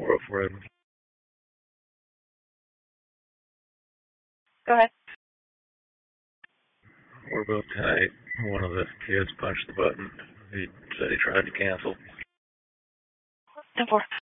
404 Edmund. Go ahead. We're both tight. One of the kids punched the button. He said he tried to cancel. 10-4.